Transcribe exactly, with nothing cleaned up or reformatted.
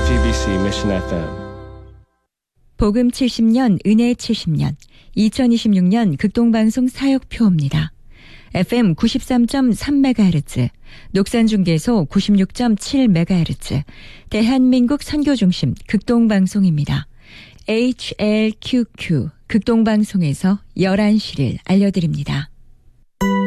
지비씨 Mission 에프엠. 복음 칠십 년, 은혜 칠십 년, 이천이십육 년 극동방송 사역표입니다. 에프엠 구십삼 점 삼 메가헤르츠, 녹산중계소 구십육 점 칠 메가헤르츠, 대한민국 선교중심 극동방송입니다. 에이치엘큐큐 극동방송에서 열한 시를 알려드립니다.